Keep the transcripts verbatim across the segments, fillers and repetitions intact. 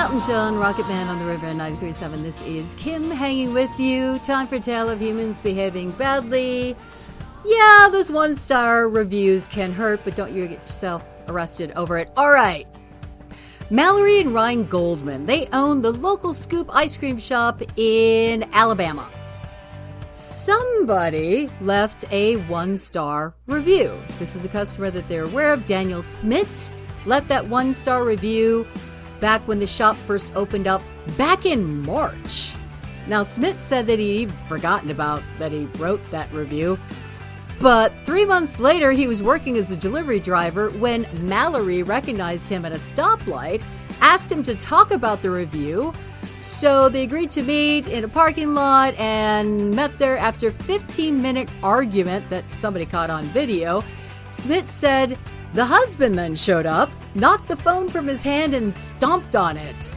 Elton John, Rocket Man on the River at ninety-three point seven. This is Kim hanging with you. Time for Tale of Humans Behaving Badly. Yeah, those one-star reviews can hurt, but don't you get yourself arrested over it. All right. Mallory and Ryan Goldman, they own the local Scoop ice cream shop in Alabama. Somebody left a one-star review. This is a customer that they're aware of. Daniel Smith left that one-star review back when the shop first opened up back in March. Now, Smith said that he'd forgotten about that he wrote that review. But three months later, he was working as a delivery driver when Mallory recognized him at a stoplight, asked him to talk about the review. So they agreed to meet in a parking lot and met there after a fifteen-minute argument that somebody caught on video. Smith said the husband then showed up, knocked the phone from his hand, and stomped on it.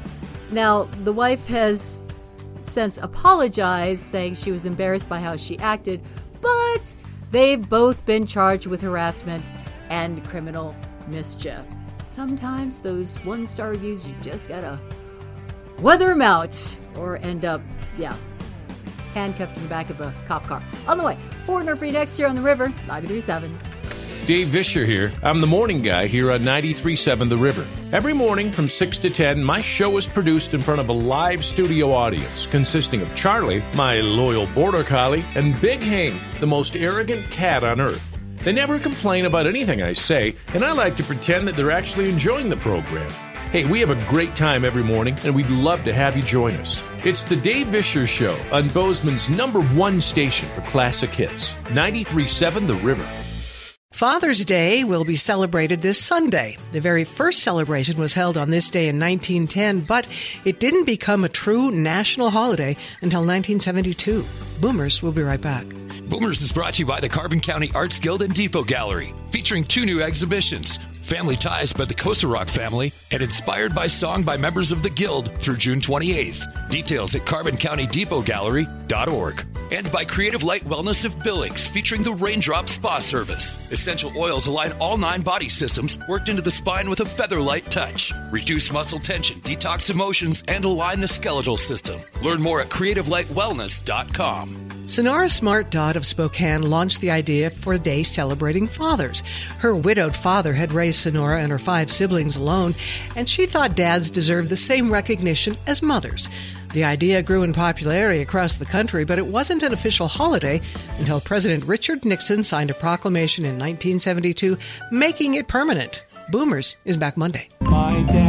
Now, the wife has since apologized, saying she was embarrassed by how she acted, but they've both been charged with harassment and criminal mischief. Sometimes those one-star reviews, you just gotta weather them out or end up, yeah, handcuffed in the back of a cop car. On the way, Foreigner Free next year on the River, ninety-three point seven. Dave Vischer here. I'm the morning guy here on ninety-three point seven The River. Every morning from six to ten, my show is produced in front of a live studio audience consisting of Charlie, my loyal border collie, and Big Hank, the most arrogant cat on earth. They never complain about anything I say, and I like to pretend that they're actually enjoying the program. Hey, we have a great time every morning, and we'd love to have you join us. It's the Dave Vischer Show on Bozeman's number one station for classic hits, ninety-three point seven The River. Father's Day will be celebrated this Sunday. The very first celebration was held on this day in nineteen ten, but it didn't become a true national holiday until nineteen seventy-two. Boomers will be right back. Boomers is brought to you by the Carbon County Arts Guild and Depot Gallery, featuring two new exhibitions, Family Ties by the Kosarok family, and Inspired by Song by members of the Guild through June twenty-eighth. Details at carbon county depot gallery dot org. And by Creative Light Wellness of Billings, featuring the Raindrop Spa Service. Essential oils align all nine body systems, worked into the spine with a feather-light touch. Reduce muscle tension, detox emotions, and align the skeletal system. Learn more at creative light wellness dot com. Sonora Smart Dot of Spokane launched the idea for a day celebrating fathers. Her widowed father had raised Sonora and her five siblings alone, and she thought dads deserved the same recognition as mothers. The idea grew in popularity across the country, but it wasn't an official holiday until President Richard Nixon signed a proclamation in nineteen seventy-two making it permanent. Boomers is back Monday. My dad.